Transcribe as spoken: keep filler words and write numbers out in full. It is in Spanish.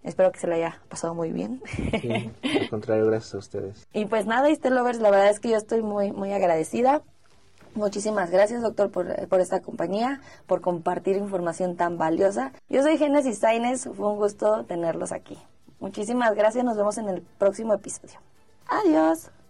Espero que se le haya pasado muy bien. Sí, al contrario, gracias a ustedes. Y pues nada, Iste Lovers, la verdad es que yo estoy muy, muy agradecida. Muchísimas gracias, doctor, por, por esta compañía, por compartir información tan valiosa. Yo soy Génesis Sainz, fue un gusto tenerlos aquí. Muchísimas gracias, nos vemos en el próximo episodio. Adiós.